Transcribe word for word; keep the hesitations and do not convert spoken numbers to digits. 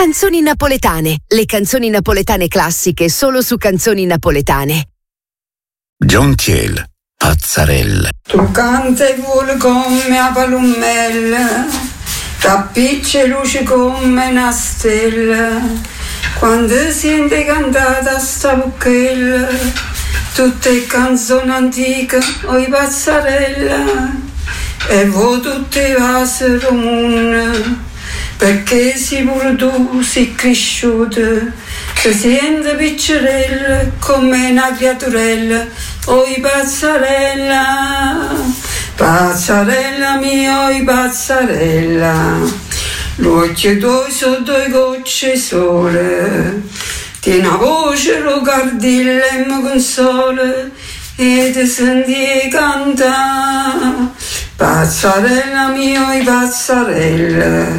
Canzoni napoletane, le canzoni napoletane classiche solo su Canzoni Napoletane. John Thiel, Pazzarella. Tu canta e vuole come a palumella, t'appiccia e luce come una stella, quando sente cantata sta bucchella, tutte canzoni antiche o i pazzarella, e voi tutte vasi comune, perché si pure tu sei cresciuta, ti senti piccerella come una creaturella, oi pazzarella, pazzarella mia, oi pazzarella, l'occhio tuoi sono due gocce sole, tieni una voce, lo cardilla e mi consola, e ti senti cantare, pazzarella mia, oi pazzarella.